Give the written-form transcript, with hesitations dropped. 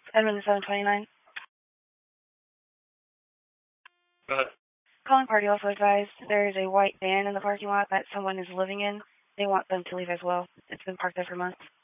Edmund 729. Go ahead. Calling party also advised there is a white van in the parking lot that someone is living in. They want them to leave as well. It's been parked there for months.